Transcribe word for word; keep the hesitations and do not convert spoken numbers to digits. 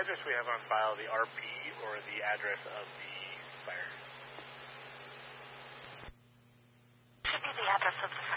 address we have on file the R P or the address of the fire? Should be the address of the